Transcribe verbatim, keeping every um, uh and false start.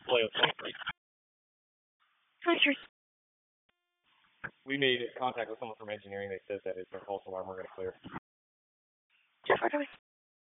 Leo twenty-three. twenty-three. We made contact with someone from engineering. They said that it's our false alarm. We're going to clear. Jeff, we're coming.